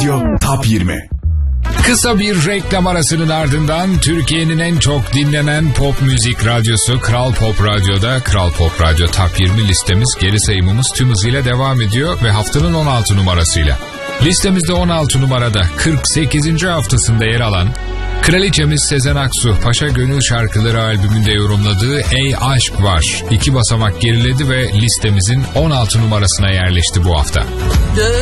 Radyo Top 20. Kısa bir reklam arasının ardından Türkiye'nin en çok dinlenen pop müzik radyosu Kral Pop Radyo'da Kral Pop Radyo Top 20 listemiz, geri sayımımız tüm hızıyla devam ediyor ve haftanın 16 numarasıyla. Listemizde 16 numarada 48. haftasında yer alan Kraliçemiz Sezen Aksu, Paşa Gönül Şarkıları albümünde yorumladığı Ey Aşk Var 2 basamak geriledi ve listemizin 16 numarasına yerleşti bu hafta.